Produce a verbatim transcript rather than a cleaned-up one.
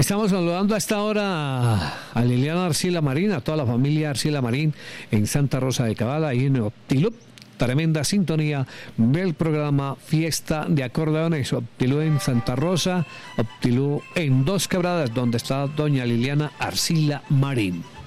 Estamos saludando a esta hora a Liliana Arcila Marín, a toda la familia Arcila Marín en Santa Rosa de Cabala y en Optilú. Tremenda sintonía del programa Fiesta de Acordeones. Optilú en Santa Rosa, Optilú en Dos Quebradas, donde está doña Liliana Arcila Marín.